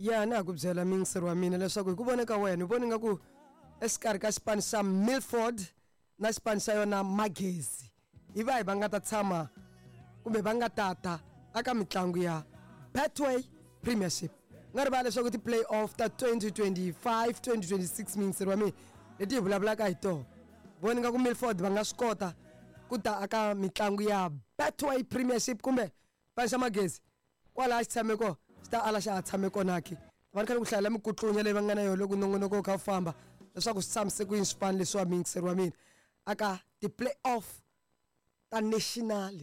Ya na ku byela mingiseri wa mina leswaku hi ku vona ka wena u vona nga ku exikarhi ka xipano xa Milford na xipano xa yona Magezi hi va nga ta tshama kumbe va nga tata aka mitlangu ya Betway Premiership nga ri va leswaku ti play-off ta 2025-2026 mingiseri wa mina leti hi vulavulaka hi tona vona nga ku Milford va nga swi kota ku ta aka mitlangu ya Betway Premiership kumbe xipano xa Magezi kwala xi tshame ko sta ala xa tshame kona ki vanhu khale ku hlayela mikutlunya leyi va nga na yona loko nongonoko ka famba leswaku swi tsamise ku yini swipano leswi wa mingiseri wa mina aka ti play-off ta national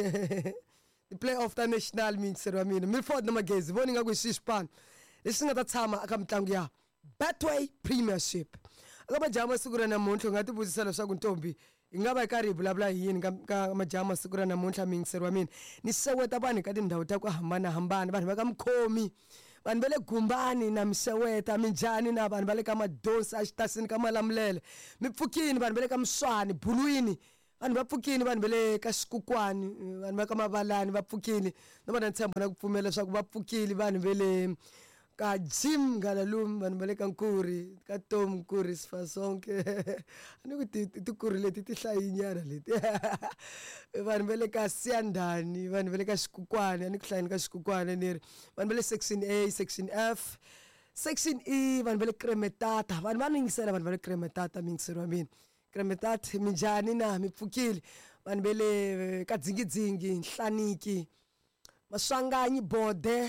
ti play-off ta national mingiseri wa mina Milford na Magezi voni nga ku swipano leswi nga ta tshama aka mitlangu ya Betway Premiership aka majama siku ra namuntlha nga tivuzisa leswaku ntombi hi nga va yi karhi hi vulavula hi yini ka majama siku ra namuntlha mingiseri wa mina ni seweta vanhu ka tindhawu ta ku hambanahambana vanhu va ka Mkhomi vanhu va le Gumbani na Miseweta Minjani na vanhu va le ka Madosi axitasini ka Malamulele Mipfukini vanhu va le ka Mswani Bulwini vanhu va pfukini vanhu va le ka Xikukwani vanhu va ka Mavalani va pfukini no vona ntshembo na ku pfumela leswaku va pfukili vanhu va le ka Jim Galalum vanhu va le ka Nkuri ka Tom Nkuri Sifasonke ani ku ti kuri leti ti hlayinyana leti vanhu va le ka Siyandani vanhu va le ka Xikukwani ani ku hlayini ka Xikukwani ni vanhu va le section A section F section E vanhu va le Kremetata vanhu va ningisela vanhu va le Kremetata mingiseri wa mina Kremetata Minjani na Mipfukile vanhu va le ka Dzingidzingi Nhlaniki Maswanganyi Bode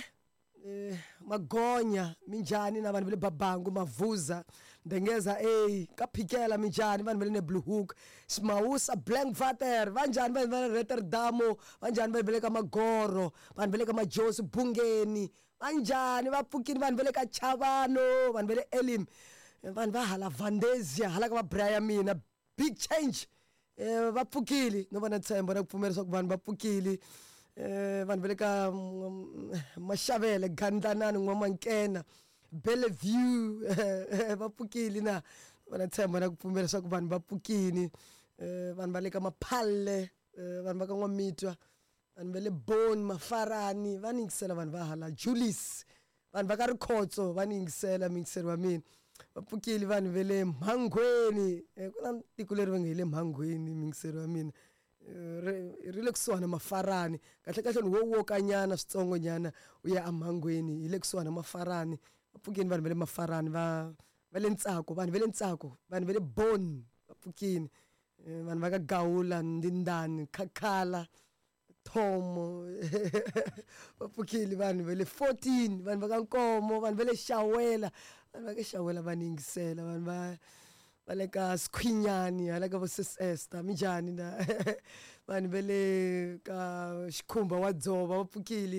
Magonya Minjani na vanhu va le Babangu Mavuza Ndengeza ka Phikela Minjani vanhu va le Blue Hook Smausa Blankwater vanjani vanhu va le Rotterdam vanjani vanhu va le ka Magoro vanhu va le ka Majosi Bungeni vanjani va pfukini vanhu va le ka Chavano vanhu va le Elim vanhu va hala Vandesia hala ka va Brian mina big change va pfukili no vona tshembo na ku pfumela leswaku vanhu va pfukili vanhu va le ka Mashavele Gandlanani N'wamankena Bellevue va pfukili na vona tshembo na ku pfumela leswaku vanhu va pfukini vanhu va le ka Maphalle vanhu va ka N'wamitwa vanhu va le Boni Mafarani va ningisela vanhu va hala Julius vanhu va ka Rikhotso va ningisela mingiseri wa mina vapfukili vanhu va le Mhangweni ku na tiko leri va nga hi le Mhangweni mingiseri wa mina ri le kusuhana Mafarani kahle kahle ni wo kanyana switsongo nyana u ya eMhangweni hi le kusuhana Mafarani vapfukini vanhu va le Mafarani va le Ntsako vanhu va le Ntsako vanhu va le Boni vapfukini vanhu va ka Gawula Ndindani Khakhala Thomo vapfukili vanhu va le 14 vanhu va ka Nkomo vanhu va le Shawela vanhu va ka Shawela va ningisela vanhu va le ka Skhwinyani hala ka vo Sis Esther Minjani na vanhu va le ka Xikhumba wa Dzova vapfukili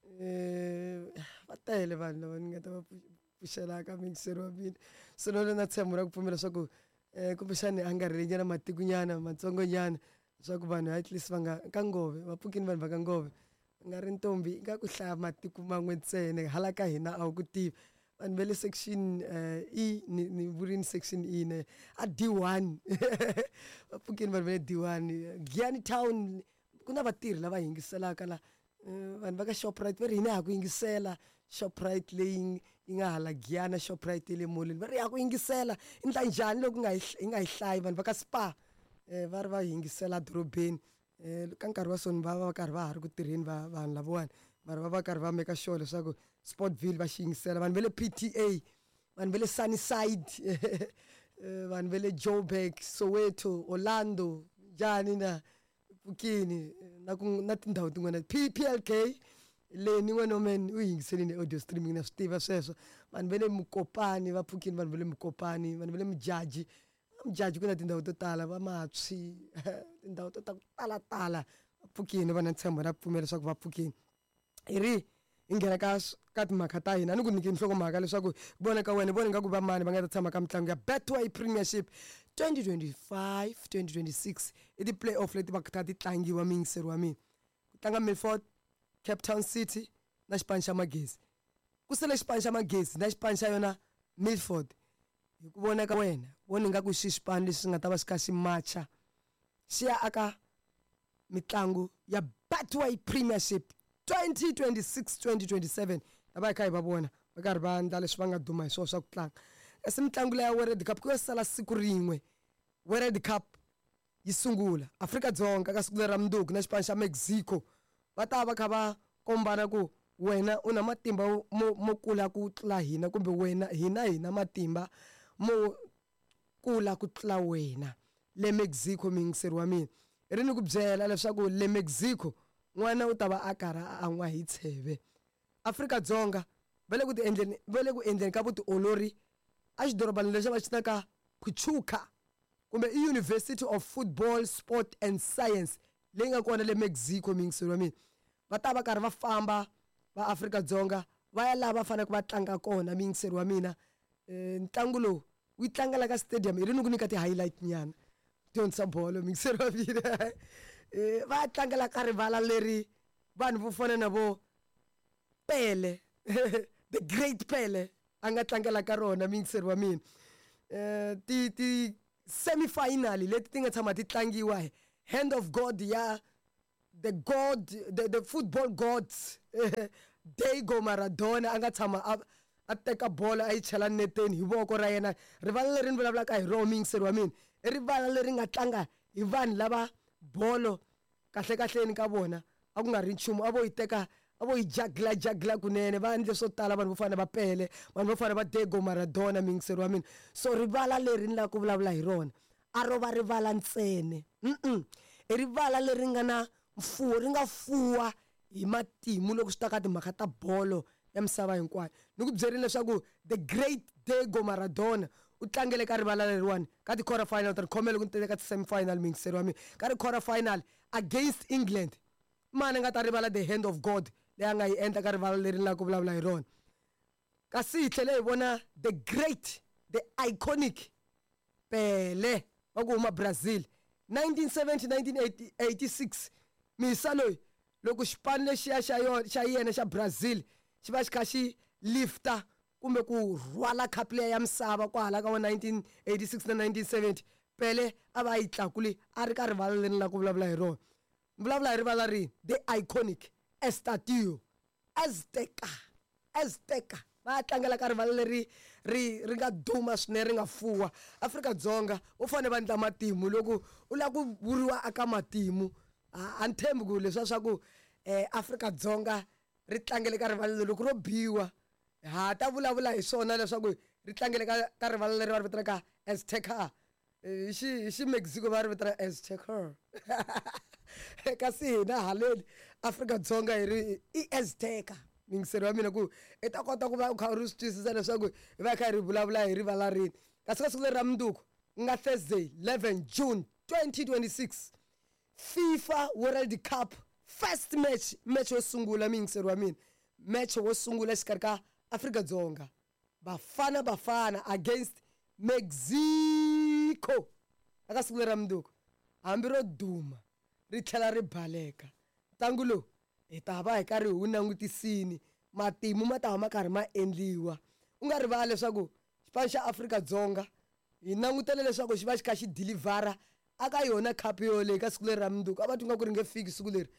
va tele vanhu lava ni nga ta va pfuxela ka mingiseri wa mina so no na tshembo ra ku pfumela leswaku kumbexani a nga ri nyana matikunyana matsongo nyana leswaku vanhu at least va nga ka Ngove vapfukini vanhu va ka Ngove nga ri ntombi nga ku hlaya matiko man'we ntsena hala ka hina a ku tiva vanhu va le section E ni vurini section E ne a D1 vapfukini vanhu va le D1 Giyani Town ku na vatirhi lava yingiselaka la vanhu va ka Shoprite va ri hina ha ku yingisela Shoprite leyi yi nga hala Giyana Shoprite le molweni va ri ha ku yingisela i ndla njhani loko nga hi hlayi vanhu va ka Spa va ri va yingisela dorobeni ka nkarhi wa sona va karhi va ha ri ku tirheni vanhu lavawani mara va karhi va make sure leswaku Sportville va xiyingisela vanhu va le PTA vanhu va le Sunnyside vanhu va le Joburg Soweto Orlando njani na pfukini na tindhawu tin'wana PLK le ni n'wana man u yingiselini audio streaming na swi tiva sweswo vanhu va le Mukopani va pfukini vanhu va le Mukopani vanhu va le Mjaji ku na tindhawu to tala va Matswi tindhawu to tala pfukini va na ntshembo na pfumela leswaku va pfukini i ri hi nghena ka timhaka ta hina a ni ku nyiki nhlokomhaka leswaku vona ka wena vona nga ku va mani va nga ta tshama ka mitlangu ya Betway Premiership 2025-2026 i ti play-off leti va ta ti tlangiwa mingiseri wa mina ku tlanga Milford Cape Town City na xipano xa Magezi ku sele xipano xa Magezi na xipano xa yona Milford hi ku vona ka wena vona nga ku xipano leswi nga ta va xi kha xi matcha xi ya aka mitlangu ya Betway Premiership 2026-2027 lava hi kha hi va vona va karhi va endla leswi va nga duma hi swona swa ku tlanga kasi mitlangu leya World Cup ku yo sala siku rin'we World Cup yi sungula Afrika-Dzonga ka siku lera mundzuku na xipano xa Mexico va ta va kha va kombana ku wena una matimba mo kula ku tlula hina kumbe wena hina matimba mo kula ku tlula wena le Mexico mingiseri wa mina ri ni ku byela leswaku le Mexico n'wana u ta va a karhi a nwa hi tsheve Afrika-Dzonga va le ku endleni ka vutiolori a xidorobana lexi va xitaka Pachuca kumbe University of Football Sport and Science leyi nga kona le Mexico mingiseri wa mina va ta va karhi va famba va Afrika-Dzonga va ya lava fanele va tlanga kona mingiseri wa mina ntlangu lowu wi tlangela ka stadium ri ni ku nyika ti highlight nyana dyondzisa bolo mingiseri wa mina va tlangela ka rivala leri vanhu vo fana na vo Pele the great Pele a nga tlangela ka rona mingiseri wa mina ti semi-final leti ti nga tshama ti tlangiwa hand of God ya the football gods Diego Maradona a nga tshama a teka bola a yi chela neteni hi voko ra yena rivala leri ni vulavulaka hi roaming sir wa mina I rivala leri nga tlanga hi vanhu lava bolo kahleni ka vona a ku nga ri nchumu a vo yi teka a vo yi jagla kunene va endle swo tala vanhu vo fana va Pele vanhu vo fana va Diego Maradona mingiseri wa mina so rivala leri ni la ku vulavula hi rona a ro va rivala ntsene I rivala leri nga na ri nga fuwa hi matimu loko swi ta ka timhaka ta bolo ya misava hinkwayo ni ku byerile leswaku the great Diego Maradona u tlangele ka rivala leriwani ka ti quarter final ta khomela ku teka ti semi final mingiseri wa mina ka ri quarter final against England mani nga ta rivala the hand of God leyi nga yi endla ka rivala leri la ku vulavula hi rona kasi hi tlhele hi vona the great the iconic Pele wa ku huma Brazil 1970 1986 misa loyi loko xipano lexiya xa yena xa Brazil xi va xi kha xi lifta kumbe ku rhwala cup leya ya misava kwala ka 1986 na 1970 Pele a va yi tlakuli a ri ka rivala leri la ku vulavula hi rona vulavula hi rivala ri the iconic Estadio Azteca va tlangela ka rivala leri ri nga duma swinene ri nga fuwa Afrika-Dzonga u fane va ndla matimu loko u la ku vuriwa aka matimu a ntshembi ku leswa swa ku Afrika-Dzonga ri tlangele ka rivala loko ro biwa ta vulavula hi swona leswaku ri tlangele ka rivala leri va ri vitanaka Azteca xi Mexico va ri vitana Azteca kasi hina haleni Afrika-Dzonga hi ri I Azteca mingiseri wa mina ku I ta kota ku va u kha u swi twisisa leswaku hi va kha ri vulavula hi rivala rini kasi ka siku leri ra mundzuku nga Thursday 11 June 2026 FIFA World Cup first match wo sungula mingiseri wa mina match wo sungula xikarhi ka Afrika-Dzonga Bafana against Mexico aka siku leri ra mundzuku hambi ro duma ri tlhela ri baleka ntlangu lowu hi ta va hi karhi hu langutisini matimu ma ta ma karhi ma endliwa u nga rivali leswaku xipano xa Afrika-Dzonga hi langutele leswaku xi va xi kha xi delivera aka yona cup yo leyi ka siku leri ra mundzuku a va tunga ku ri nge fiki siku leri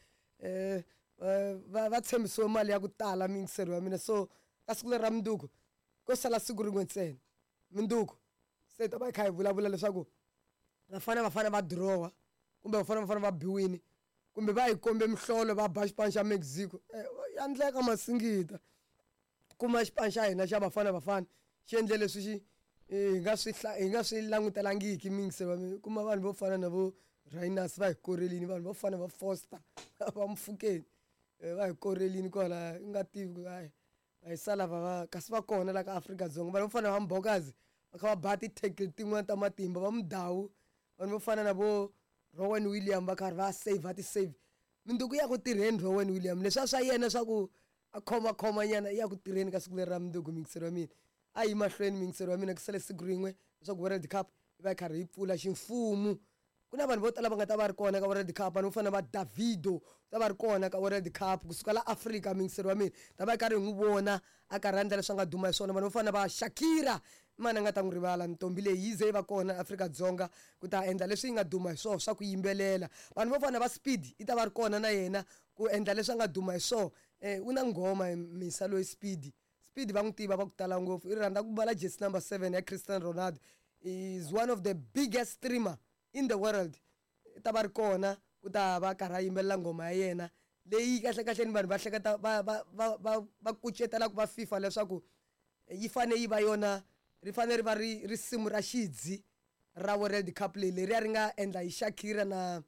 va tshembisiwe mali ya ku tala mingiseri wa mina so ka siku leri ra mundzuku ko sala siku rin'we ntsena mundzuku se ta va hi kha hi vulavula leswaku vafana va draw kumbe vafana va biwini kumbe va hi kombe mihlolo va ba xipano xa Mexico ya ndleka masingita kuma xipano xa hina xa bafana xi endle leswi hi nga swi langutelangiki mingiseri wa mina kuma vanhu vo fana na vo Rhinos va hi korelini vanhu vo fana va Foster va Mfukeni va hi korelini kwala nga tivi hi sala va kasi va kona la ka Afrika-Dzonga vanhu vo fana va Mbokazi va kha va ba ti-tackle tin'wana ta matimba va Mdawu vanhu vo fana na vo Rowan Williams va karhi va save minduku ya ku tirheni Rowan Williams leswa swa yena swa ku a khoma nyana ya ku tirheni ka siku leri ra minduku mingiseri wa mina a yi mahlweni mingiseri wa mina ku sale siku rin'we leswaku World Cup yi va karhi yi pfula ximfumo ku na vanhu vo tala va nga ta va ri kona ka World Cup vanhu vo fana va Davido ta va ri kona ka World Cup kusuka la Africa mingiseri wa mina ta va karhi n'wi vona a karhi endla leswi nga duma hi swona vanhu vo fana va Shakira mani nga ta n'wi rivala ntombi leyi yi ze yi va kona Afrika-Dzonga ku ta endla leswi yi nga duma hi swona swa ku yimbelela vanhu vo fana va Speed yi ta va ri kona na yena ku endla leswi nga duma hi swona u na nghoma misa loyi Speed Speed va n'wi tiva va ku tala ngopfu I rhandza ku mbala jersey number 7 ya Cristiano Ronaldo is one of the biggest streamer in the world ta va ri kona u ta va karhi a yimbelela ngoma ya yena leyi kahle kahle ni vanhu va hleketa va kucetela ku va FIFA leswaku yi fane yi va yona ri fane ri va ri risimu ra xidzi ra World Cup leri ri nga endla hi Shakira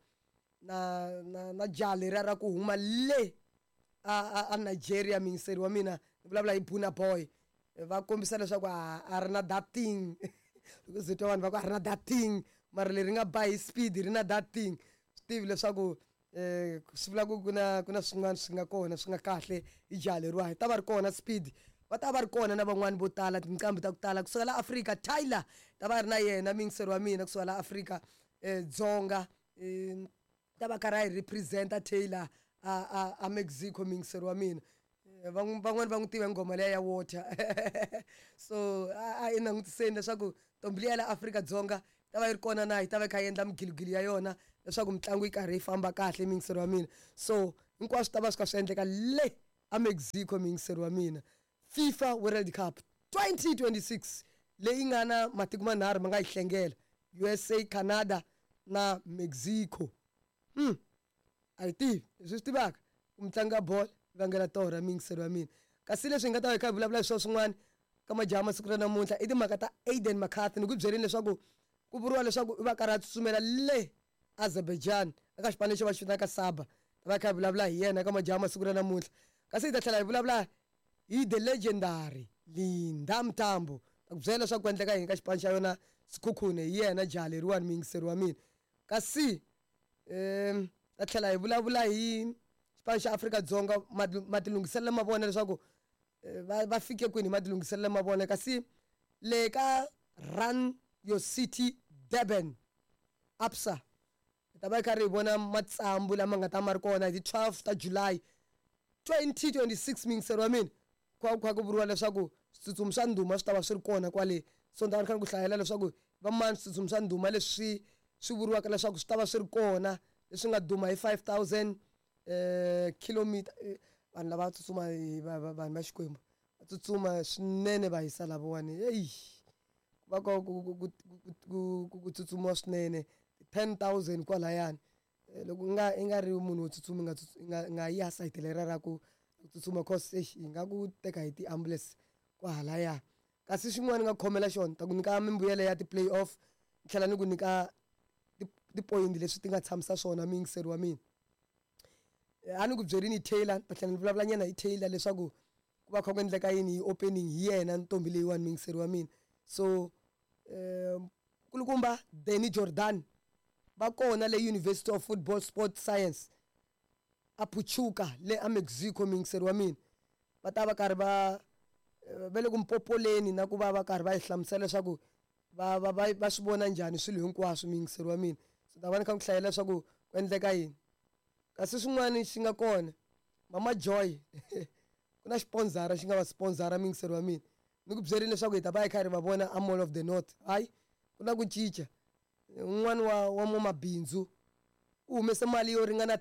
na jale ra ku huma le a Nigeria mingiseri wa mina ni vulavula hi Burna Boy va kombisa leswaku a ri na that thing because to vanhu va ku a ri na that thing mara leri nga ba hi Speed ri na that thing Steve leswaku swi vula ku kuna swin'wana swi nga kona swi nga kahle hi jale riwa hi ta va ri kona Speed va ta va ri kona na van'wani vo tala tinqambi ta ku tala kusuka la Africa Tyler ta va ri na yena mingiseri wa mina kusuka la Africa Dzonga ta va karhi hi representa Taylor a Mexico mingiseri wa mina van'wani va n'wi tiva ngoma leya ya water so I langutiseni leswaku ntombi liya la Afrika-Dzonga ta va yi ri kona na hi ta va kha endla migilugilo ya yona leswaku mitlangu yi karhi yi famba kahle mingiseri wa mina so hinkwaswo ta va swi kha swi endleka le a Mexico mingiseri wa mina FIFA World Cup 2026 leyi nga na matiko manharhu ma nga yi hlengela USA Canada na Mexico a yi tivi leswi swi tivaka mitlangu ya bolo vangela tora mingiseri wa mina kasi leswi hi nga ta hi kha hi vulavula hi swona swin'wana ka majaha masiku ra namuntlha I timhaka ta Aiden McCarthy ni ku byerini leswaku ku vuriwa leswaku I va karhi a tsutsumela le Azerbaijan eka xipano lexi va xi vitanaka Saba ta va kha hi vulavula hi yena ka majaha masiku ra namuntlha kasi hi ta tlhela hi vulavula hi the legendary Linda Mtambo ta ku byela leswaku ku endleka yini ka xipano xa yona Sikhukhune hi yena jaha leriwani mingiseri wa mina kasi ta tlhela hi vulavula hi xipano xa Afrika-Dzonga matilunghiselele mavona leswaku va fike kwini matilunghiselele mavona kasi le ka Run Your City Durban ABSA ta va karhi hi vona matsambu lama nga ta ma ri kona hi 12 ta July 2026 mingiseri wa mina kwa ku vuriwa leswaku switsutsumi swa ndhuma swi ta va swi ri kona kwale so ni ta va ni kha ni ku hlayela leswaku va mani switsutsumi swa ndhuma leswi swi vuriwaka leswaku swi ta va swi ri kona leswi nga duma hi 5000 kilometer vanhu lava tsutsuma vanhu va Xikwembu va tsutsuma swinene va hisa lavawani hey va ku tsutsuma swinene 10,000 kwalayani loko i nga ri munhu wo tsutsuma nga yi ya site lera ra ku tsutsuma cause hi nga ku teka hi ti-ambulance kwahalaya kasi xin'wana nga khomela xona ta ku nyika mimbuyelo ya ti-playoff tlhela ni ku nyika ti-point leswi ti nga tshamisa swona mingiseri wa mina a ni ku byerini Taylor ta tlhela ni vulavula nyana hi Taylor leswaku ku va kha ku endleka yini hi opening hi yena ntombi leyiwani mingiseri wa mina so kulukumba Danny Jordan va kona le University of Football Sports Science a Pachuca le a Mexico mingiseri wa mina va ta va karhi va le ku mpopoleni na ku va karhi va hi hlamusela leswaku va swi vona njhani swilo hinkwaswo mingiseri wa mina so ta va ni kha ku hlayela leswaku ku endleka yini kasi swin'wana xi nga kona Mama Joy ku na xiponsara xi nga va sponsora mingiseri wa mina ni ku byerini leswaku hi ta va hi karhi va vona a Mall of the North hayi ku na ku cinca un'wana wa mabindzu u humese mali yo ringana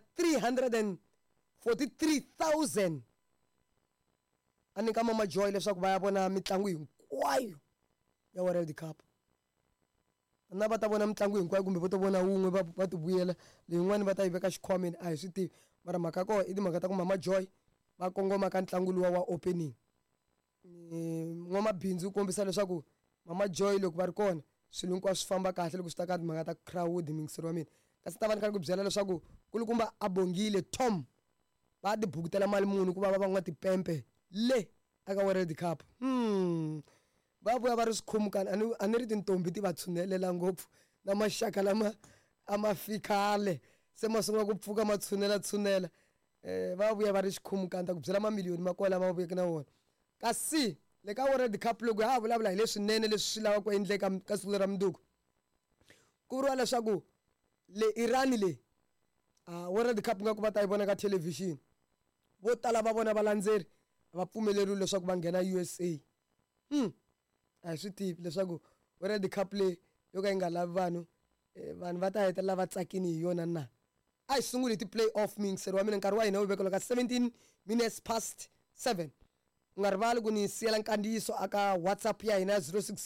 343,000 a nyika Mama Joy leswaku va ya vona mitlangu hinkwayo ya World Cup na va ta vona mitlangu hinkwayo kumbe va to vona wun'we va ti vuyela leyin'wana va ta yi veka xikhwameni a hi swi tivi mara mhaka koho I timhaka ta ku Mama Joy va kongoma ka ntlangu luwa wa opening n'wamabindzu u kombisa leswaku Mama Joy loko va ri kona swilo hinkwaswo swi famba kahle loko swi ta ka timhaka ta crowd mingiseri wa mina kasi ta va ni kha ni ku byela leswaku kulukumba a Bongile Tom va ti bukutela mali muni ku va van'wa tipempe le aka World Cup va vuya va ri swikhumukani a ni ri tintombi ti va tshunelela ngopfu na maxaka lama a ma fikale se ma sungula ku pfuka ma tshunela va vuya va ri xikhumukani ta ku byela mamiliyoni ma kwala ma vuyeke na wona kasi le ka World Cup loko ha vulavula hi leswinene leswi swi lava ku endleka ka siku ra mundzuku ku vuriwa leswaku le Iran le World Cup nga ku va ta yi vona ka television vo tala va vona valandzeri va pfumeleriwe leswaku va nghena USA a hi swi tivi leswaku World Cup le yo ka yi nga lavi vanhu va ta hetelela va tsakini hi yona na a hi sunguli hi ti-play off mingiseri wa mina nkarhi wa hina wu vekela ka 17 minutes past 7 ungarivali ku ni siyela nkandiyiso aka WhatsApp ya hina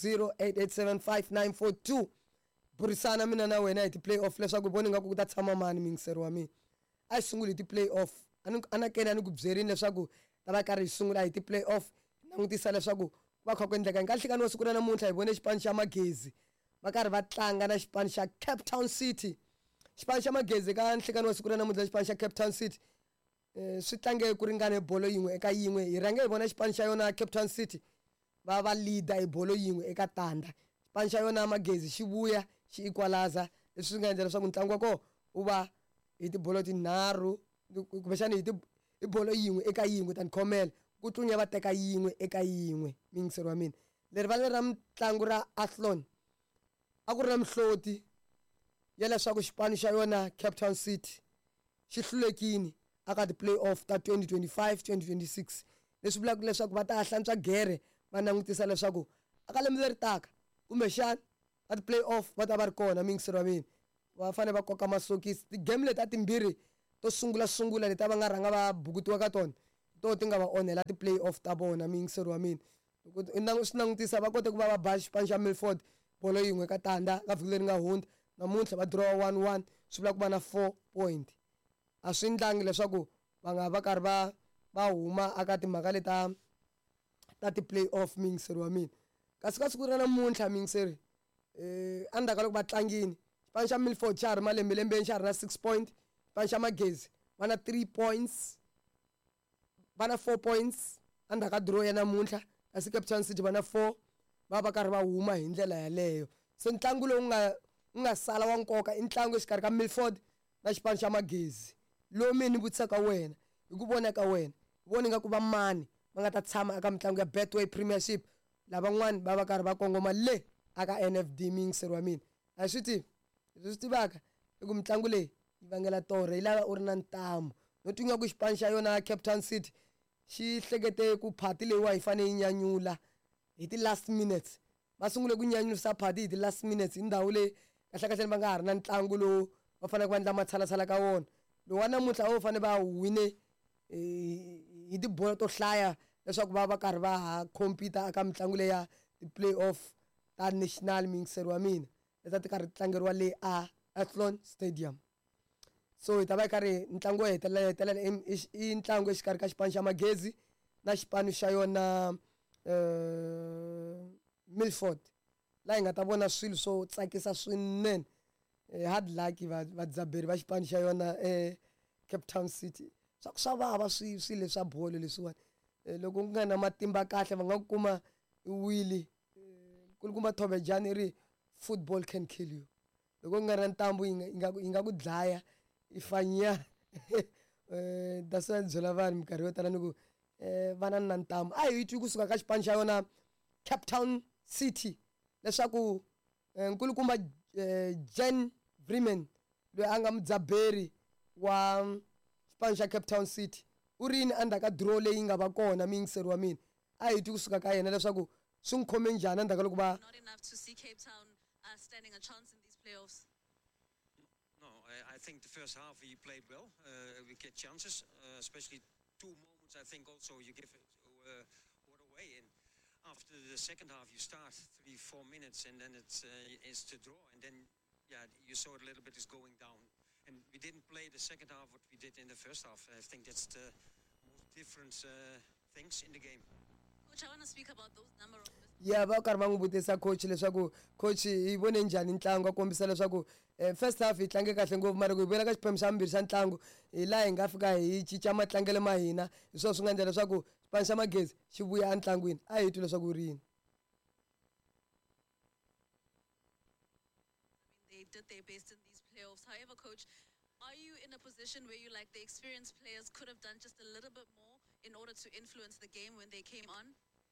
0608875942 burisana mina na wena hi ti playoff leswaku voni nga ku ta tshama mani mingiseri wa mina a sunguli ti playoff anakene ani ku byerini leswaku ta va karhi sungula hi ti playoff langutisa leswaku va kha ku endleka nkahlekani wa siku ra namuntlha hi vone xipano xa Magezi va karhi va tlanga na xipano xa Cape Town City xipano xa Magezi ka nhlekani wa siku ra namuntlha xipano xa Cape Town City swi tlange ku ringana bolo yin'we eka yin'we hi rhange hi vona xipano xa yona Cape Town City va leader hi bolo yin'we eka tanda xipano xa yona Magezi xi vuya xi equalizer leswi nga endla leswaku ntlangu wa kona u va hi tibolo tinharhu kumbexana hi bolo yin'we eka yin'we tani khomela ku tlunya va teka yin'we eka yin'we mingiseri wa mina leri va ra mitlangu ra athlon a ku ri na mihloti ya leswaku xipano xa yona Cape Town City xi hlulekini aka ti playoff ta 2025-2026 leswi vulaka leswaku va ta hlantswa gere va langutisa leswaku aka lembe leri taka kumbe xana ka ti playoff va ta va ri kona mingiseri wa mina va fane va koka masokisi ti game leti timbirhi to sungula leti va nga rhanga va bukutiwa ka tona to ti nga va onhela ti playoff ta vona mingiseri wa mina loko swi langutisa va kote ku va ba xipano xa Milford bolo yin'we ka tanda ka vhiki leri nga hundza namuntlha va draw 1-1 swi vula ku va na 4 point a swi ndlangi leswaku va nga va karhi va huma aka timhaka leta ta ti playoff mingiseri wa mina kasi ka siku ra namuntlha mingiseri andaka loko va tlangini xipano xa Milford xa ha ri malembe xa ha ri na 6 point xipano xa Magezi va na 3 points va na 4 points andaka draw ya namuntlha kasi Cape Town City va na 4 va karhi va huma hi ndlela yaleyo se ntlangu lowu nga sala wa nkoka i ntlangu exikarhi ka Milford na xipano xa Magezi lowu mina ni vutisaka wena hi ku vona ka wena voni nga ku va mani va nga ta tshama aka mitlangu ya Betway Premiership lavan'wani va karhi va kongoma le aka NFD mingiseri wa mina a swi tivi swi tivaka i ku mitlangu leyi yi vangela torhe yi lava u ri na ntamu no twinga ku xipano xa yona Cape Town City xi hlekete ku phati leyiwa hi fanele yi nyanyula hi ti last minutes va sungule ku nyanyulisa phati hi ti last minutes hi ndhawu leyi kahlekahle va nga ha ri na ntlangu lowu va fanele ku endla matshalatshala ka wona lowu wa namuntlha wo fanele va wine hi tibolo to hlaya leswaku va karhi va ha compete aka mitlangu leyi ya ti playoff ta national mingiseri wa mina leta ti karhi tlangeriwa le a Athlone Stadium so hi ta va hi karhi ntlangu wo hetelela i ntlangu exikarhi ka xipano xa Magezi na xipano xa yona Milford la hi nga ta vona swilo swo tsakisa swinene hard luck vadzaberi va xipano xa yona Cape Town City swa vava swi leswa bolo leswiwani loko ku nga na matimba kahle va nga ku kuma wili kulukumba Thobejani ri football can kill you loko ku nga ri na ntambu yi nga ku dlaya ifanya that's why byela vanhu minkarhi yo tala ni ku vana na ntamu a hi twi kusuka ka xipano xa yona Cape Town City leswaku nkulukumba Jen Vreeman loyi a nga mudzaberi wa xipano xa Cape Town City u rini andaka draw leyi nga va kona mingiseri wa mina a hi twi kusuka ka yena leswaku swi n'wi khome njhani andaka loko va not enough to see Cape Town standing a chance in these playoffs. No, I think the first half we played well. We get chances, especially 2 moments. I think also you give it away. And after the second half, you start 3-4 minutes, and then it's to draw. And then, yeah, you saw it a little bit is going down. And we didn't play the second half what we did in the first half. I think that's the most different things in the game. Coach, I want to speak about those number of yeah va karhi va n'wi vutisa coach leswaku coach hi vone njhani ntlangu a kombisa leswaku first half hi tlange kahle ngopfu mara ku hi vuyela ka xiphemu xa vumbirhi xa ntlangu hi laha hi nga fika hi cinca matlangelo ma hina hi swona swi nga endla leswaku xipano xa Magezi xi vuya entlangwini a hi twi leswaku rini they did their best in these playoffs. However, coach, are you in a position where you like the experienced players could have done just a little bit more in order to influence the game when they came on?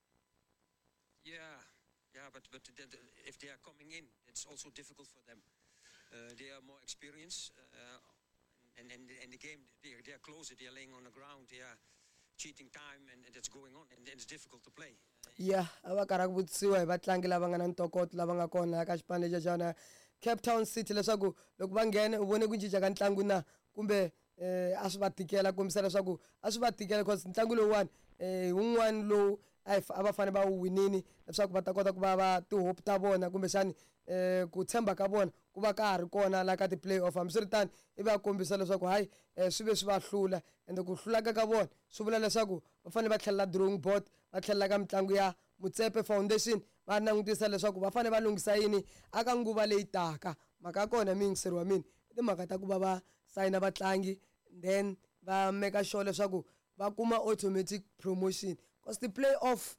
Yeah, but if they are coming in, it's also difficult for them. They are more experienced, and the game they are closer. They are laying on the ground. They are cheating time, and that's going on, and it's difficult to play. yeah ava karhi ku vutisiwa hi vatlangi lava nga na ntokoto lava nga kona ka xipano lexi xana Cape Town City leswaku loko va nghena u vone ku cinca ka ntlangu na kumbe a swi va tikela kombisa leswaku a swi va tikela because ntlangu lowuwani wun'wani lowu a va fane va wu winini leswaku va ta kota ku va ti-hope ta vona kumbexani ku tshemba ka vona ku va ka ha ri kona la ka ti-playoff hambiswiritano i va kombisa leswaku hayi swi ve swi va hlula ende ku hlula ka vona swi vula leswaku va fanele va tlhelela drawing board va tlhelela ka mitlangu ya Motsepe Foundation va langutisa leswaku va fanele va lunghisa yini aka nguva leyi taka mhaka ya kona mingiseri wa mina i timhaka ta ku va sayina vatlangi then va make sure leswaku va kuma automatic promotion because ti-playoff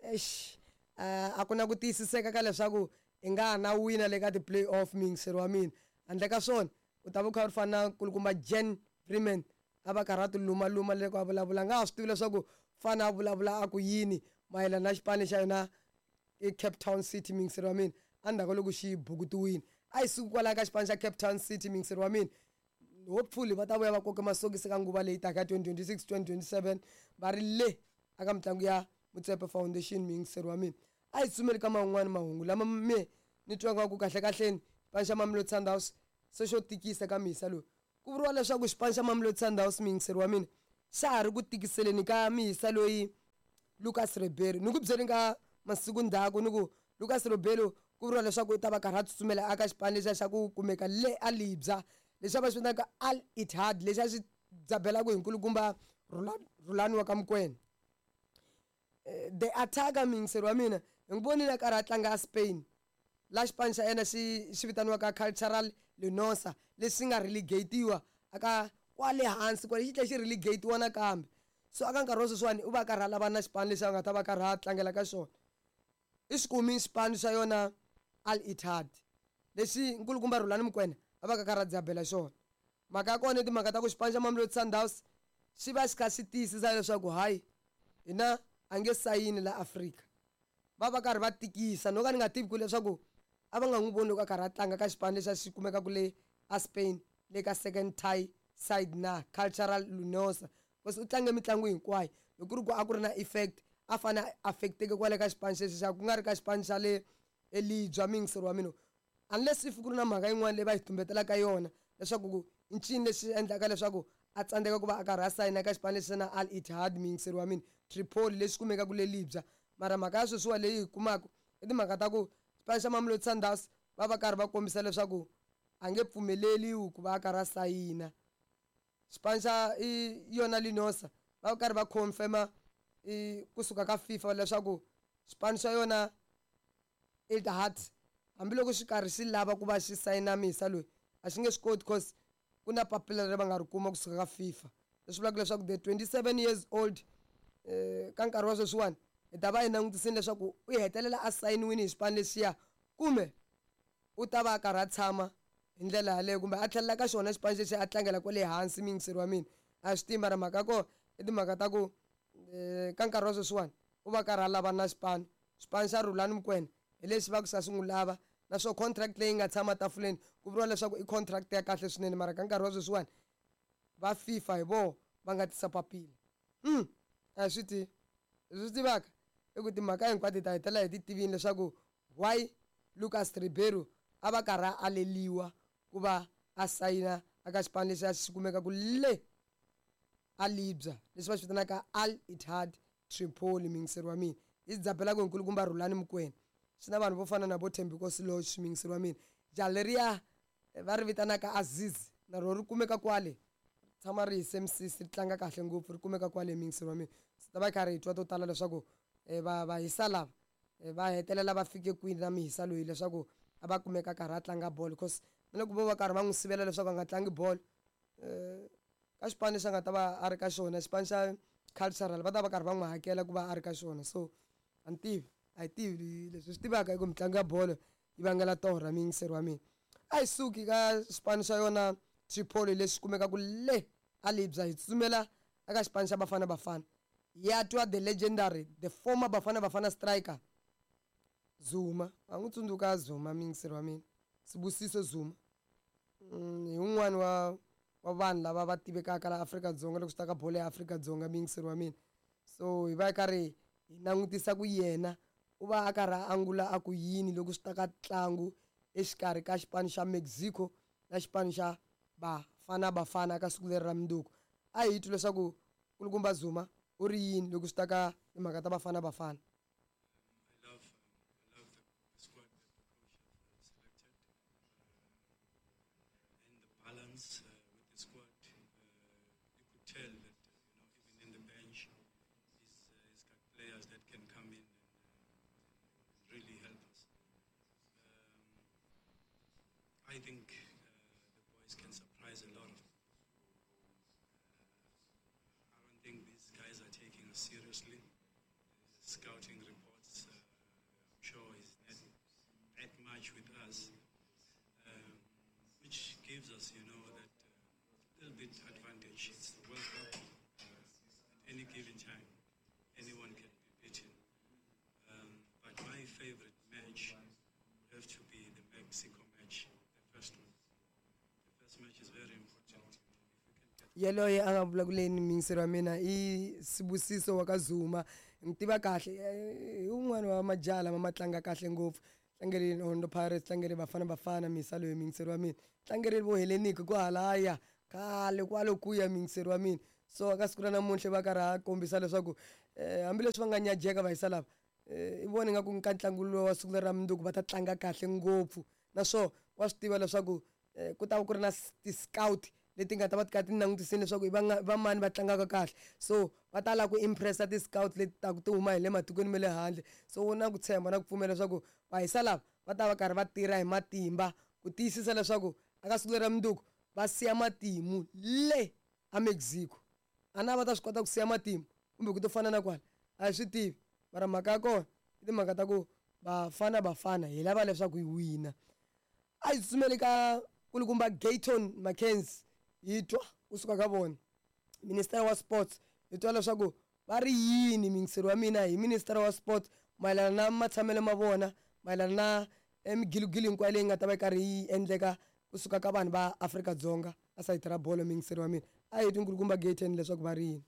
a ku na ku tiyisiseka ka leswaku i nga na wina le ka ti-playoff mingiseri wa mina handle ka swona u ta va kha ri fana kulukumba Jen Freeman a va karhi a ti lumaluma le ku a vulavula nga ha swi tivi leswaku fana a vulavula a ku yini mayelana na xipano xa yona Cape Town City mingiseri wa mina endzhaku loko xi bukutiwile a yi suki kwalaya ka xipano xa Cape Town City mingiseri wa mina hopefully va ta vuya va koka masokisi ka nguva leyi taka 2026-2027 va ri le aka mitlangu ya Motsepe Foundation mingiseri wa mina a yi tsumeli ka man'wani mahungu lama me ni twaka ku kahle kahleni xipano xa Mamelodi Sundowns se xo tikisa ka misa loyi ku vuriwa leswaku xipano xa Mamelodi Sundowns mingiseri wa mina xa ha ri ku tikiseleni ka misa loyi Lucas Rebello ni ku byeli ka masiku ndzhaku ni ku Lucas Rebello ku vuriwa leswaku u ta va karhi a tsutsumela aka xipano lexa xa ku kumeka le a Libya lexi va xi vitanaka Al Ittihad lexi a xi dzabelaka hi nkulukumba Rhulani wa ka Mokwena the attacker mingiseri wa mina hi n'wi vonile a karhi a tlanga Spain la xipano xa yena xi vitaniwaka Cultural Leonesa lexi nga relegatiwa aka kwale hansi kwale xi tlhe xi relegatiwa nakambe so aka nkarhi wa sweswiwani u va karhi a lava na xipano lexi a nga ta va karhi a tlangela ka xona i swi kumi xipano xa yona Al Ittihad lexi nkulukumba Rhulani Mokwena a va ka karhi a dzabela xona mhaka ya kona i timhaka ta ku xipano xa Mamelodi Sundowns xi va xi kha xi tiyisisa leswaku hayi hina a nge sayini la Afrika va karhi va tikisa no ka ni nga tivi ku leswaku a va nga n'wi voni loko a karhi a tlanga ka xipano lexi xi kumekaka le a Spain le ka second tie side na Cultural Leonesa because u tlange mitlangu hinkwayo loko ku ri ku a ku ri na effect a fane a affecteke kwale ka xipano xexi xa ku nga ri ka xipano xa le Libya mingiseri wa mina unless if ku ri na mhaka yin'wana leyi va hi tumbetelaka yona leswaku i ncini lexi endlaka leswaku a tsandzeka ku va a karhi a sayina ka xipano lexi na Al Ittihad mingiseri wa mina Tripoli lexi kumekaka le Libya mara mhaka ya sweswiwa leyi hi kumaka i timhaka ta ku xipano xa Mamelodi Sundowns va karhi va kombisa leswaku a nge pfumeleliwi ku va a karhi a sayina xipano xa yona Leonesa va karhi va confirma kusuka ka FIFA leswaku xipano xa yona Ittihad hambiloko xi karhi xi lava ku va xi sayina misa loyi a xi nge swi koti because ku na papila leri va nga ri kuma kusuka ka FIFA leswi vulaka leswaku the 27 years old ka nkarhi wa sweswiwani hi ta va hi langutisini leswaku u hetelela a sayiniwini hi xipano lexiya kumbe u ta va a karhi a tshama hi ndlela yaleyo kumbe a tlhelela ka xona xipano xexi a tlangela kwale hansi mingiseri wa mina a swi tivi mara mhaka ya kona i timhaka ta ku ka nkarhi wa sweswiwani u va karhi a lava na xipano xa Rhulani Mokwena hi lexi va ku sa swi n'wi lava naswona contract leyi nga tshama tafuleni ku vuriwa leswaku i contract ya kahle swinene mara ka nkarhi wa sweswiwani va FIFA hi vona va nga tisa papila a swi tivi swi tivaka i ku timhaka hinkwato hi ta hetelela hi ti tivini leswaku why Lucas Rebello a va karhi a aleliwa ku va a sayina aka xipano lexi a xi kumekaka le a Libya leswi va swi vitanaka Al Ittihad Tripoli mingiseri wa mina hi dzabelaka hi nkulukumba Rhulani Mokwena xi na vanhu vo fana na vo Thembinkosi Lorch mingiseri wa mina jale leriya va ri vitanaka Aziz na rona ri kumeka kwale tshama ri hi semisisi ri tlanga kahle ngopfu ri kumeka kwale mingiseri wa mina swi ta va karhi hi twa to tala leswaku va hisa lava va hetelela va fike kwini na mihisa loyi leswaku a va kumeka karhi a tlanga ball because na loko vo va karhi va n'wi sivela leswaku a nga tlangi ball ka xipano lexi a nga ta va a ri ka xona xipano xa Cultural va ta va karhi va n'wi hakela ku va a ri ka xona so a hi tivi leswi swi tivaka hi ku mitlangu ya bolo yi vangela torha mingiseri wa mina a hi suki ka xipano xa yona Tripoli lexi kumekaka le a Libya hi tsutsumela eka xipano xa Bafana Bafana ya twa the legendary the former Bafana striker Zuma a n'wi tsundzuka Zuma mingiseri wa mina Sibusiso Zuma hi un'wana wa vanhu lava va tivekaka la Afrika-Dzonga loko swi ta ka bolo ya Afrika-Dzonga mingiseri wa mina so hi va hi karhi hi langutisa ku yena u va a karhi a angula a ku yini loko swi ta ka ntlangu exikarhi ka xipano xa Mexico na xipano xa Fana Bafana ka siku leri ra mundzuku a hi twi leswaku Nkulukumba Zuma u ri yini loko swi ta ka timhaka ta Bafana Bafana. I love the squad that the coach have selected and the balance with the squad. You could tell that even in the bench, he's got players that can come in and really help us. I think the boys can surprise a lot of people. I don't think these guys are taking us seriously. Scouting reports, I'm sure is not that much with us, which gives us, that little bit advantage. It's the World Cup. At any given time, anyone can be beaten. But my favorite match would have to be the Mexico match, the first one. The first match is very important. If we can get Yelo ye anga vula kuleni mingisero wa mina I Sibusiso wa ka Zuma ngitiva kahle un'wana wa majala ma matlanga kahle ngopfu tlangerile Orlando Pirates tlangeri Bafana misalo ye mingisero wa mina tlangerile vo Hellenic ku halaya kale kwalo kuya mingisero wa mina so ka siku ra namuntlha va karha kombisa leswaku hambileswi va nga nyajeka va hisa lava I vona nga ku nka ntlangu lowu wa siku ra mundzuku va ta tlanga kahle ngopfu naswo wa swi tiva leswaku ku ta va ku ri na ti-scout leti nga ta va ti kha ti langutisini leswaku va mani va tlangaka kahle so va ta lava ku impressa ti-scout leti taku ti huma hi le matikweni ma le handle so u na ku tshemba na ku pfumela leswaku va hisa lava va ta va karhi va tirha hi matimba ku tiyisisa leswaku aka siku leri ra mundzuku va siya matimu le Mexico a na va ta swi kota ku siya matimu kumbe ku to fana na kwala a hi swi tivi mara mhaka ya kona I timhaka ta ku Bafana hi lava leswaku hi wina a hi tsutsumeli ka Nkulukumba Gayton Mackenzie hi twa kusuka ka vona minister wa sports hi twa leswaku va ri yini mingisero wa mina hi minister wa sports mayelana na matshamelo ma vona mayelana na migilugili hinkwayo leyi nga ta va karhi yi endleka kusuka ka vanhu va Afrika-Dzonga a sayiti ra bolo mingisero wa mina a hi twi Nkulukumba Gayton leswaku va ri yini.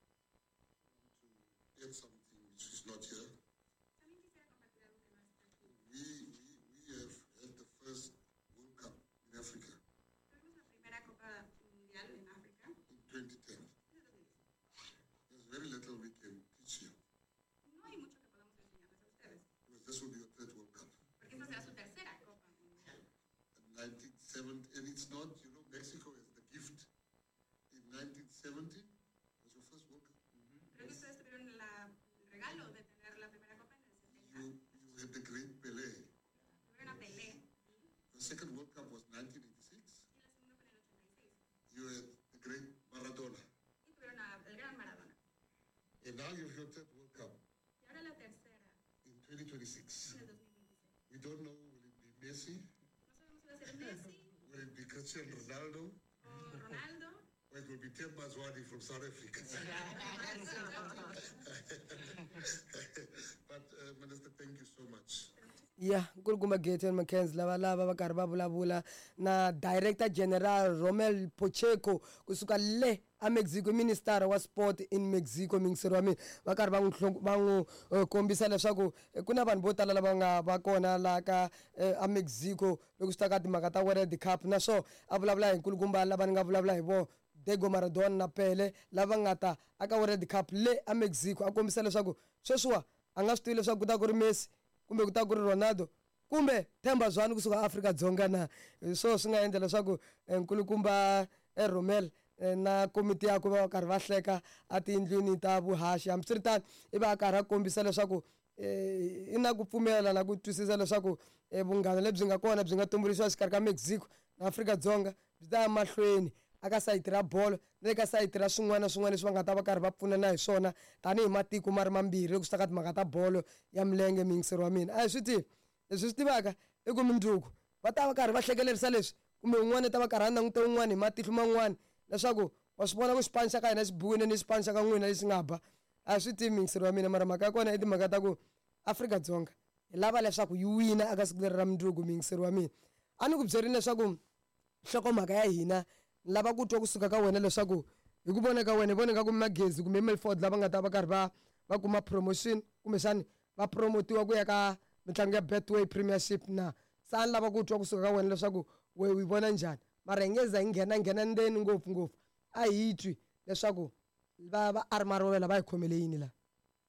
Something which is not here. We have had the first World Cup in Africa in 2010. There's very little we can teach you. Because this will be your third World Cup. In 1970, and it's not, Mexico is the gift. In 1970 was your first World Cup. You had the great Pelé. The second World Cup was 1986. You had the great Maradona. And now you have your third World Cup in 2026. We don't know, will it be Messi? Will it be Cristiano Ronaldo? Or it will be Temba Zwane from South Africa. But Minister, thank you so much. Yeah, Nkulukumba Gayton Mackenzie lava va karhi va vulavula na Director General Romel Pacheco kusuka le Mexico Minister wa Sport in Mexico mingisero wa mina va karhi va n'wi kombisa leswaku ku na vanhu vo tala lava nga va kona la ka Mexico loko swi ta ka timhaka ta World Cup naswo a vulavula hi Nkulukumba lava ni nga vulavula hi vo Diego Maradona na Pele lava nga ta aka World Cup le Mexico a kombisa leswaku sweswiwa a nga swi tivi leswaku ku ta ku ri Messi kumbe ku ta ku ri Ronaldo kumbe Temba Zwane kusuka Afrika-Dzonga na so swi nga endla leswaku Nkulukumba Romel na komiti yakwe va karhi va hleka a tiyindlwini ta vuhaxi hambiswiritano I va karhi a kombisa leswaku I na ku pfumela na ku twisisa leswaku vunghana lebyi nga kona byi nga tumbuluxiwa xikarhi ka Mexico na Afrika-Dzonga byi ta ya mahlweni aka sayiti ra bolo na le ka sayiti ra swin'wana na swin'wana leswi va nga ta va karhi va pfunana hi swona tanihi matiko ma ri mambirhi loko swi ta ka timhaka ta bolo ya milenge mingisero wa mina a hi swi tivi leswi swi tivaka I ku mundzuku va ta va karhi va hlekelerisa leswi kumbe un'wana I ta va karhi a langute un'wana hi matihlo man'wana leswaku wa swi vona ku xipano xa ka hina xi biwile ni xipano xa ka n'wina lexi nga ba a hi swi tivi mingisero wa mina mara mhaka ya kona I timhaka ta ku Afrika-Dzonga hi lava leswaku yi wina aka siku leri ra mundzuku mingisero wa mina a ni ku byerini leswaku nhlokomhaka ya hina lava ku twa kusuka ka wena leswaku hi ku vona ka wena hi vona nga ku Magezi kumbe Milford lava nga ta va karhi va kuma promotion kumbe xani va promotiwa ku ya ka mitlangu ya Betway Premiership na sani lava ku twa kusuka ka wena leswaku we wi vona njhani mara ngeza nghena ndeni ngopfu a hi twi leswaku va Armarovela va yi khomele yini la.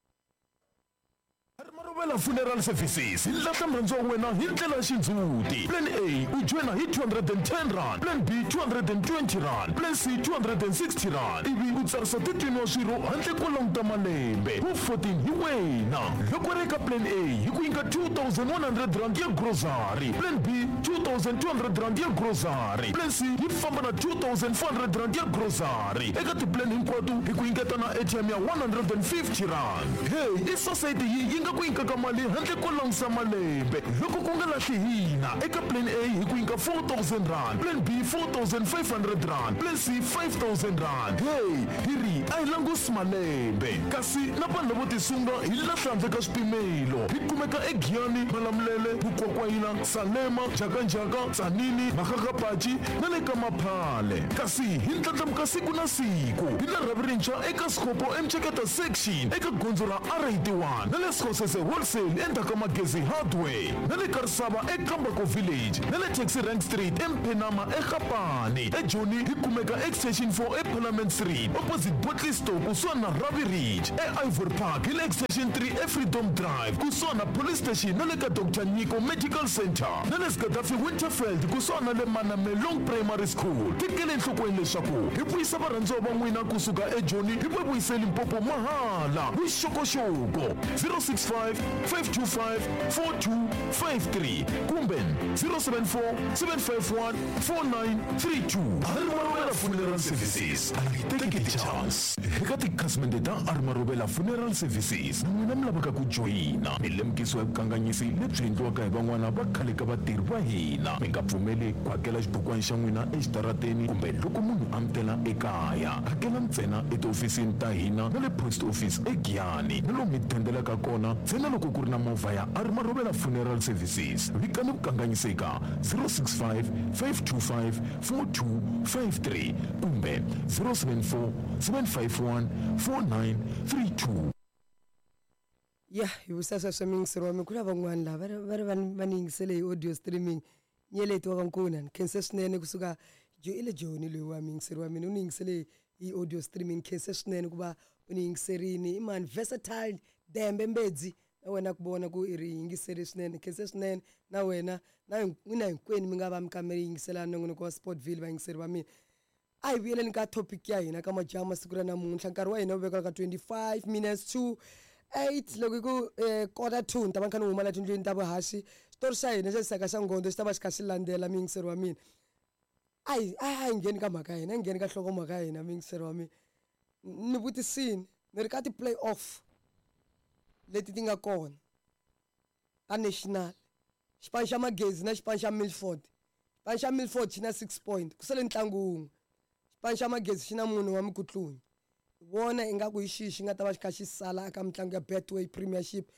Armarovela Funeral Services hi lahla murhandziwa wa wena hi ndlela ya xindzuti. Plan A u joina hi 210 rand, Plan B 220 rand, Plan C 260 rand. Ivi u tsarisa titwini wa swirho handle ko languta malembe. Wu 14 hi wena. Loko ri eka Plan A hi ku nyika 2,100 rand ya grocery, Plan B 2,200 rand ya grocery, Plan C yi famba na 2,400 rand ya grocery. Eka tiplan hinkwato hi ku nyiketa na ATM ya 150 rand. Hey, i society yi nga ku nyikaka mali handle ko langusa malembe. Loko ku nga lahli hina eka Plan A hi ku nyika 4,000 rand, Plan B 4,500 rand, Plan C 5,000 rand. Hey, hiri a hi langusi malembe kasi na vanhu lavo tisunga hi lahla handle ka swipimelo. Hi kumeka eGiyani, Malamulele, Bukwakwayila, Salema, Jakanjaka, Tzanini, Makakapachi na le ka Maphale. Kasi hi ndlandlamuka siku na siku hi na ravirintshwa eka Skopo Mcheketa section eka gondzo ra R81 na le Skosese wholesale endzhaku ka Magezi hardware na le Karisava eKambako village na le Taxi Rank Street eMphenama eGapani. eJoni hi kumeka extension 4 eParliament Street opposite Botley Store kusuhana na Ravi Ridge eIvory Park hi le extension 3 eFreedom Drive kusuhana na police station na le ka Dr. Nyiko Medical Center na le Gaddafi Winterfeld kusuhana na le Manamelong Primary School. Tikele enhlokweni leswaku hi vuyisa varhandziwa va n'wina kusuka eJoni hi vuyiseli Limpopo mahala. Vuxokoxoko 065 525 4253 kumbe 074 751 4932. Armarovela Funeral Services, take a chance. Eka tikhasimende ta Armarovela Funeral Services n'wina mi lavaka ku joyina milemukisiwa ya vukanganyisi lebyi endliwaka hi van'wana va khale ka vatirhi va hina. Mi nga pfumeli ku hakela xibukwana xa n'wina exitarateni kumbe loko munhu amtela ekaya. Hakela ntsena etihofisini ta hina na le post office eGiyani na lomu mi thendelaka kona ntsena loko ku ri na movha ya Armarovela Funeral Services. Vikani vukanganyiseka 065 525 4253 kumbe 074 751 4932. Yeah, hi vusasa swa mingisero mi kula van'wana la va ningisele hi audio streaming nyeleti wa kankuna khense swinene kusuka ile Joni loyi wa mingisero wa mina u ningisele hi audio streaming khense swinene kuva u ningiserini i man versatile Dembe Mbedzi na wena ku vona ku i ri yingiseri swinene khense swinene na wena na n'wina hinkwenu mi nga va mi kameri yingiselana nongonoko wa Sportville vayingiseri va mina. A hi vuyeleni ka topic ya hina ka majaha masiku ra namuntlha nkarhi wa hina wu vekaka 25 minutes to 8 loko ku quarter to ni ta va ni kha ni huma la tindlwini ta vuhaxi xitori xa hina xa xisaka xa Ngondo xi ta va xi kha xi landzela mingiseri wa mina. A hi ngheni ka mhaka ya hina hi ngheni ka nhlokomhaka ya hina mingiseri wa mina. Ni vutisini ni ri ka ti-play off leti ti nga kona a national xipano xa Magezi na xipano xa Milford. Xipano xa Milford xi na 6 point ku sele ntlangu wun'we. Xipano xa Magezi xi na munhu wa Mikutlunyi. Vona ingaku hi xi nga ta va xi kha xi sala aka mitlangu ya Betway Premiership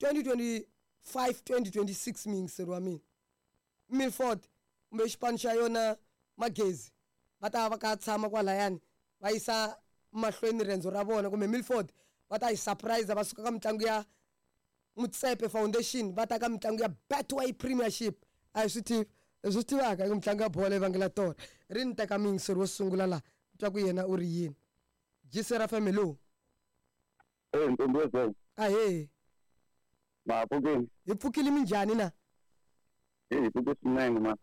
2025-2026 mingiseri wa mina. Milford kumbe xipano xa yona Magezi va ta va ka tshama kwalayani va yisa mahlweni rendzo ra vona kumbe Milford va ta yi surprise va suka ka mitlangu ya Mutsepe Foundation va ta ka mitlangu ya Betway Premiership. A hi swi tivi leswi tivaka eka mitlangu ya bolo evangela tora ri ni teka mingiseri wo sungula la twa ku yena u ri yini Jisera family ntombi ahe ma pfukini hi pfukile minjhani na hi pfuke swinene ma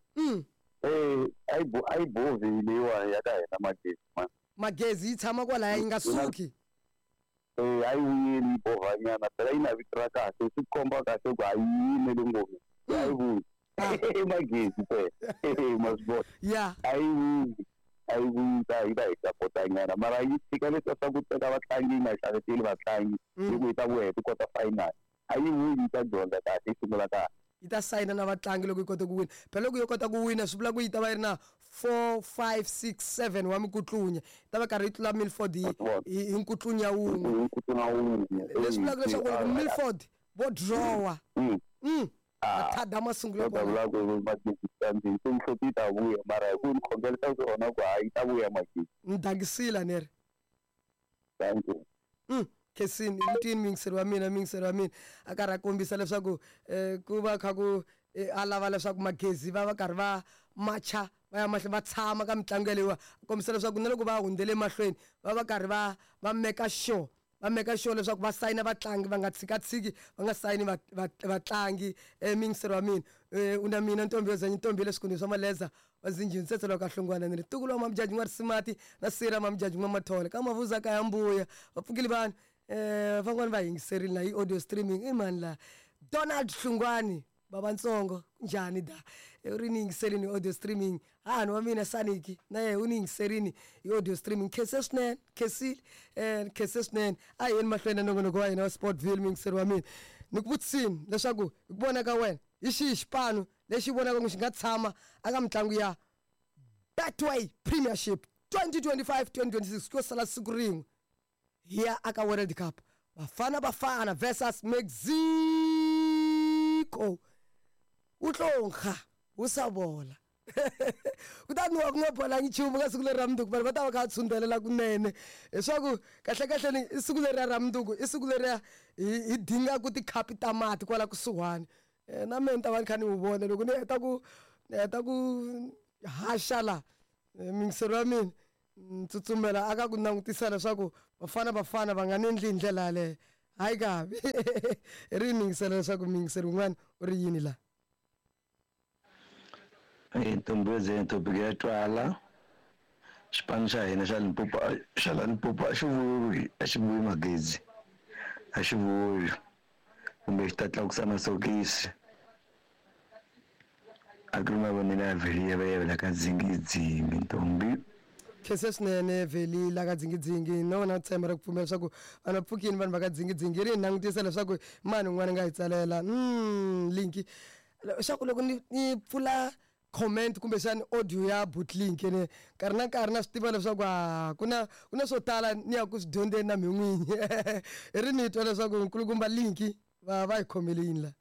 ai bovi leyiwa ya ka hina Magezi ma Magezi yi tshama kwalaya yi nga suki ai wuyeli bovanyana phela yi na vito ra kahle swi komba kahle ku a yi yimeli ngopfu ai vuyi Magezi phela masbo ya ai vuyi ta yi ta hi sapotanyana mara yi fika leswa swa ku teka vatlangi yi nga xaveteli vatlangi hi ku yi ta vuya hi ti-quarter final a yi vuyi yi ta dyondza kahle yi sungula kahle yi ta sayina na vatlangi loko yi kota ku wina phela loko yi kota ku wina swi vula ku yi ta va yi ri na 4 5 6 7 wa Mikutlunya yi ta va karhi yi tlula Milford hi Nkutlunya wun'we leswi vulaka leswaku loko Milford vo drawa mathada masungulo kona Magezi tambi so nhloti yi ta vuya mara hi ku ni khongelisa swona ku hayi ta vuya Magezi ni dangisila ni ri thank you Kesini mtini mingiseri wa mina a karhi a kombisa leswaku ku va kha ku a lava leswaku Magezi va va karhi va matcha baya mahle va tshama ka mitlangu leyi kombisela leswaku na loko va hundzele emahlweni va karhi va make sure leswaku va sayina vatlangi va nga tshikatsiki va nga sayini vatlangi mingisero wa mina una mina ntombi yo zanya ntombi leswikundu swa maleza wazinjini setselo ka hlongwana ni tukulo mamjaji ngwa simati na sira mamjaji ngwa mathole ka mavuza ka yambuya vapfukile vanhu van'wana va yingiserile na hi audio streaming i mani la Donald Hlungwani babantsongo njani da uri ni yingiserini audio streaming hanu wa mina Saniki na yeye uni yingiserini audio streaming Kesesnen ayeni mahlweni nongonoko wa yena wa Sportville mingiseri wa mina nikuvutsini leswaku ukubona ka wena ishi xipano lexi vonaka ku xi nga tshama aka mitlangu ya Betway Premiership 2025-2026 ko sala siku rin'we hiya aka World Cup Bafana versus Mexico utlonga usabola kutani wa kungabola ngichumu ka siku leri Mnduku vanhu va ta va kha tshundelela kunene leswaku kahle ni siku leri ra Mnduku i siku leri hi dinga ku ti cup ta mati kwala kusuhani na mina ta va kha ni u vona loko ni heta ku hasha la mingisero wa mina tsutsumela aka ku langutisa leswaku bafana va nga ni ndli ndlela le hayi kabi ri mingiselo leswaku mingisero un'wana u ri yini la Ntombi ya twala xipano xa hina xa Limpopo a xi vuyi magezi a xi vuyi kumbe xi ta tlakusa masokisi a ku ri mavonelo ya vheli ya vayevela ka dzingidzingi ntombi Kesesnene vheli la ka dzingidzingi no na tshemba ra ku pfumela leswaku vanhu pfukini vanhu va ka dzingidzingi ri langutisa leswaku mani un'wana nga hi tsalela linki leswaku loko ni pfula comment kumbe xana audio ya Bootlink ne nkarhi na swi tiva leswaku kuna swo tala ni ya ku swi dyondzeni na min'winyi ri ni twa leswaku nkulukumba linki va hi khomelini la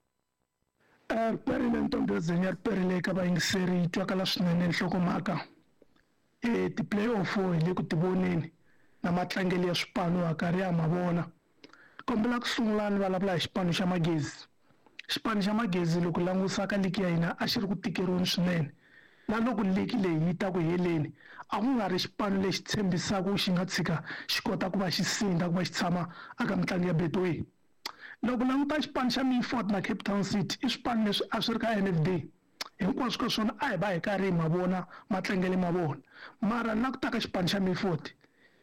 perile ntombi yo zenya perile ka vayingiseri twakala swinene nhlokomhaka ti-playoff hi le ku tivoneni na matlangelo ya swipano a karhi ya mavona kombela ku sungula ni vulavula hi xipano xa Magezi loko langusaka ligi ya hina a xi ri ku tikeriweni swinene na loko ligi leyi yi ta ku heleni a ku nga ri xipano lexi tshembisaka xi nga tshika xi kota ku va xi sinda ku va xi tshama aka mitlangu ya Betway loko languta xipano xa Milford na Cape Town City i swipano leswi a swi ri ka NFD hinkwaswo ka swona a hi va hi karhi hi mavona matlangele mavona mara na ku ta ka xipano xa Milford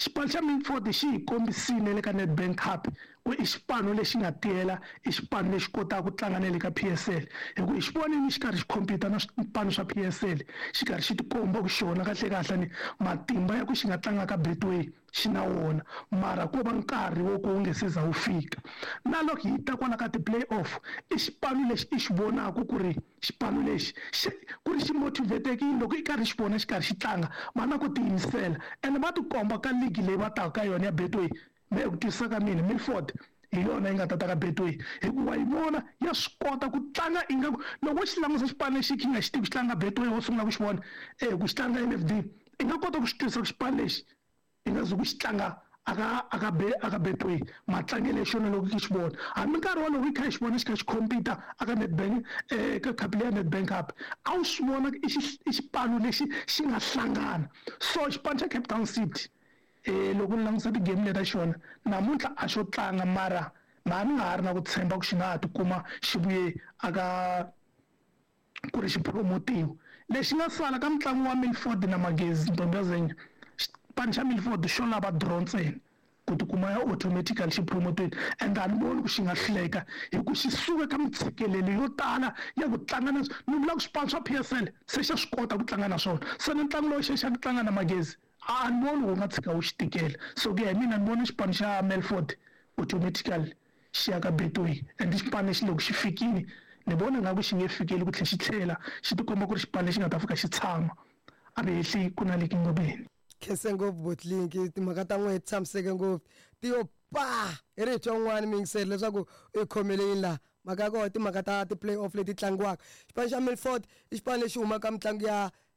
xi hi kombisile le ka Nedbank Cup ku i xipano lexi nga tiyela i xipano lexi kotaka ku tlanga na le ka PSL hi ku i xi voneni xi karhi xi compete na swipano swa PSL xi karhi xi tikomba ku xona kahle ni matimba ya ku xi nga tlanga ka Betway xi na wona mara ko va nkarhi wo ku nge se za wu fika na loko hi ta kwala ka ti-playoff i xipano lexi i xi vonaka ku ri xipano lexi ku ri xi motivatekile loko i karhi xi vona xi karhi xi tlanga mana ku tiyimisela ene va tikomba ka ligi leyi va taka ka yona ya Betway me ku twisisa ka mina Milford hi yona yi nga ta ka Betway hikuva yi vona ya swi kota ku tlanga ingaku loko xi langusa xipano lexi ki nga xi tivi xi tlanga Betway wo sungula ku xi vona ku xi tlanga NFD i nga kota ku swi twisisa ku xipano lexi i nga zuku xi tlanga aka Betway matlangelo xona loko ki xi vona hambi nkarhi wa loko i kha xi vona xi kha xi compete aka Nedbank ka cup ya Nedbank Cup a wu swi vona i xipano lexi xi nga hlangana so xipano xa Cape Town City loko ni langusa ti-game leta xona namuntlha a xo tlanga mara ni nga ha ri na ku tshemba ku xi nga ha tikuma xi vuye aka ku ri xi promotiwa lexi nga sala ka mitlangu wa Milford na Magezi ntombi ya zenya xipano xa Milford xo lava draw ntsena ku tikuma ya automatically xi promoted and a ni voni ku xi nga hluleka hi ku xi suka ka mitshikelelo yo tala ya ku tlanga na ni vula ku swipano swa PSL se xa swi kota ku tlanga na swona se ni ntlangu lowu xa ku tlanga na Magezi a ni voni wu nga tshika wu xi tikela so ku ya hi mina ni vona xipano xa Milford automatically xi ya ka Betway and xipano lexi loko xi fikile ni vona nga ku xi nge fikeli ku tlhela xi tlhela xi tikomba ku ri xipano lexi nga ta fika xi tshama a ve hehli ku na le kingobeni khense ngopfu Bootlink timhaka ta n'we tshamiseke ngopfu tiyo pa i ri twa n'wana mingiseri leswaku u khomeleni la mhaka ya kona timhaka ta ti-playoff leti tlangiwaka xipano xa Milford i xipano lexi humaka mitlangu ya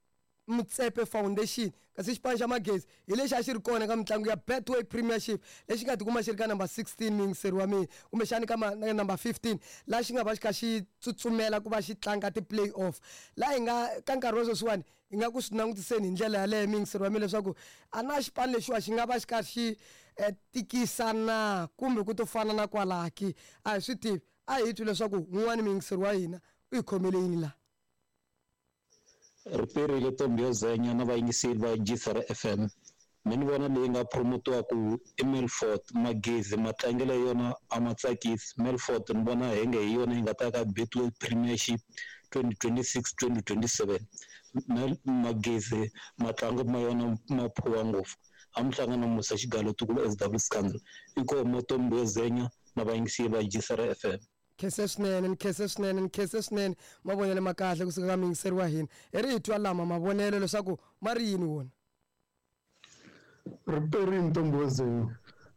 Mutsepe Foundation kasi xipano xa Magezi hi lexi a xi ri kona ka mitlangu ya Betway Premiership lexi nga tikuma xi ri ka number 16 mingiseri wa mina kumbe xani ka number 15 la xi nga va xi kha xi tsutsumela ku va xi tlanga ti-playoff la hi nga ka nkarhi wa sweswiwani hi nga ku swi langutiseni hi ndlela yaleyo mingiseri wa mina leswaku a na xipano lexiwa xi nga va xi kha xi tikisana kumbe ku to fana na kwalaki a hi swi tivi a hi twi leswaku un'wana mingiseri wa hina u hi khomele yini la riperile Ntombi yo Zenya na vayingiseri va G3 FM mi ni vona leyi nga promotiwaku eMelfort Magezi matlangelo yona a matsakisi Melfort ni vona henge hi yona yi nga ta ka Betway Premiership 2026-2027 Magezi matlangu ma yona ma phuwa ngopfu a muhlangana musa xigalo tukulu SW Scandal iko Ntombi yo Zenya na vayingiseri va G3 FM Nkesesnene mavonelo makahle kusuka ka mingiseri wa hina hi ri hi twa lama mavonelo leswaku ma ri yini wona Riperile Ntombi yo Zenya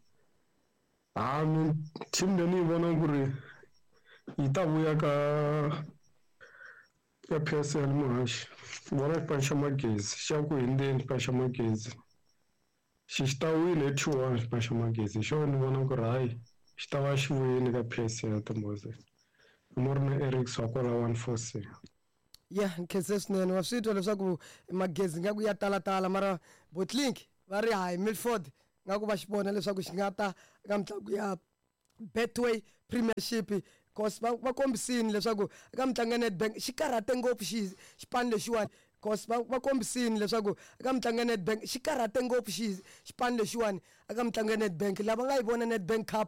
team leyi ni vona ku ri yi ta vuya ka PSL Muhaxi vona xipano xa Magezi xa ku hindzeni xipano xa Magezi xi ta wina hi 2-1 xipano xa Magezi xo ni vona ku ri hayi xi ta va xi vuyile ka PSL Ntombi yo Zenya mo ri na Eric Swakola 146 Nkesesnene wa swi twa leswaku Magezi nga ku ya talatala mara Botlink va ri hayi Milford nga ku va xi vona leswaku xi nga ta ka mitlangu ya Betway Premiership cause va kombisini leswaku eka mitlangu ya Nedbank xi karhate ngopfu xipano lexiwani cause va kombisini leswaku eka mitlangu ya Nedbank xi karhate ngopfu xipano lexiwani eka mitlangu ya Nedbank lava nga yi vona Nedbank Cup